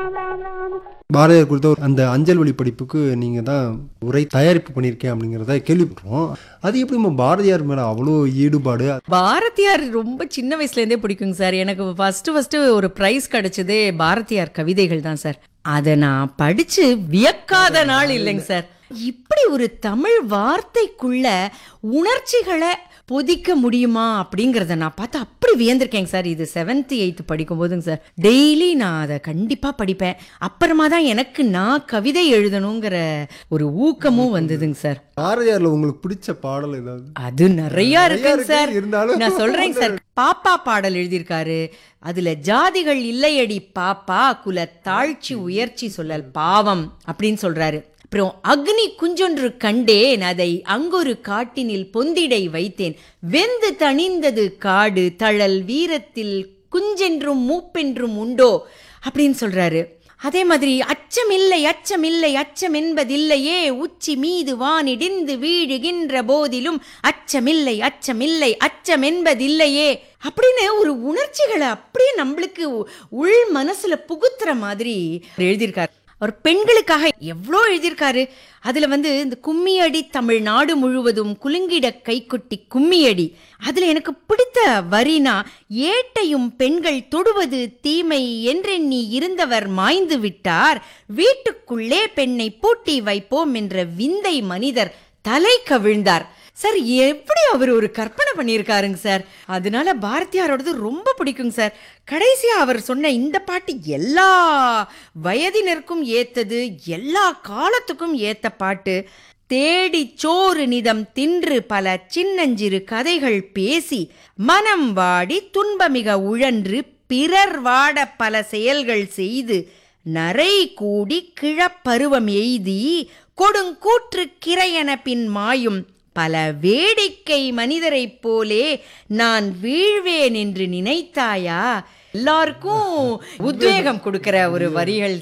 பாரதியார் கொடுத்த அந்த அஞ்சல் வழி படிப்புக்கு நீங்கள் தான் உரை தயாரிப்பு பண்ணியிருக்கேன் அப்படிங்கிறத கேள்விப்படுறோம். அது எப்படிம்மா பாரதியார் மேலே அவ்வளோ ஈடுபாடு? பாரதியார் ரொம்ப சின்ன வயசுலேருந்தே பிடிக்குங்க சார். எனக்கு ஃபஸ்ட்டு ஒரு ப்ரைஸ் கிடைச்சதே பாரதியார் கவிதைகள் தான் சார். அதை நான் படித்து வியக்காத நாள் இல்லைங்க சார். இப்படி ஒரு தமிழ் வார்த்தைக்குள்ள உணர்ச்சிகளை பொதிக்க முடியுமா அப்படிங்கிறத நான் பார்த்து அப்படி வியந்திருக்கேங்க சார். இது 7th 8th படிக்கும் போதுங்க சார். டெய்லி நான் அதை கண்டிப்பாக படிப்பேன். அப்புறமா தான் எனக்கு நான் கவிதை எழுதணுங்கிற ஒரு ஊக்கமும் வந்ததுங்க சார். பாரதியார்ல உங்களுக்கு பிடிச்ச பாடல் ஏதாவது? அது நிறைய இருக்குங்க சார். இருந்தாலும் நான் சொல்றேங்க சார். பாப்பா பாடல் எழுதியிருக்காரு. அதுல ஜாதிகள் இல்லையடி பாப்பா குல தாழ்ச்சி உயர்ச்சி சொல்லல் பாவம் அப்படின்னு சொல்றாரு. அப்புறம் அக்னி குஞ்சொன்று கண்டேன் அதை அங்கொரு காட்டினில் பொந்திடை வைத்தேன் வெந்து தணிந்தது காடு தழல் வீரத்தில் குஞ்சென்றும் மூப்பென்றும் உண்டோ அப்படின்னு சொல்றாரு. அதே மாதிரி அச்சமில்லை அச்சமில்லை அச்சம் என்பதில்லையே உச்சி மீது வானிடிந்து வீழுகின்ற போதிலும் அச்சமில்லை அச்சமில்லை அச்சம் என்பதில்லையே அப்படின்னு ஒரு உணர்ச்சிகளை அப்படியே நம்மளுக்கு உள் மனசுல புகுத்துற மாதிரி எழுதியிருக்காரு. அவர் பெண்களுக்காக எவ்வளோ எழுதியிருக்காரு. அதில் இந்த கும்மியடி தமிழ்நாடு முழுவதும் குலுங்கிட கைக்குட்டி கும்மியடி, அதில் எனக்கு பிடித்த வரினா, ஏட்டையும் பெண்கள் தொடுவது தீமை என்றெண்ணி இருந்தவர் மாய்ந்து விட்டார் வீட்டுக்குள்ளே பெண்ணை பூட்டி வைப்போம் என்ற விந்தை மனிதர் தலை கவிழ்ந்தார். சார் எப்படி அவர் ஒரு கற்பனை பண்ணியிருக்காருங்க சார். அதனால பாரதியாரோடது ரொம்ப பிடிக்குங்க சார். கடைசியா அவர் சொன்ன இந்த பாட்டு எல்லா வயதினருக்கும் ஏத்தது, எல்லா காலத்துக்கும் ஏத்த பாட்டு. தேடி சோறு நிதம் தின்று பல சின்னஞ்சிறு கதைகள் பேசி மனம் வாடி துன்பமிக உழன்று பிறர் வாட பல செயல்கள் செய்து நரை கூடி கிழப்பருவம் எய்தி கொடுங்கூற்று கிரையென பின் மாயும் பல வேடிக்கை மனிதரைப் போலே நான் வீழ்வேன் என்று நினைத்தாயா. எல்லாருக்கும் உத்வேகம் கொடுக்கிற ஒரு வரிகள்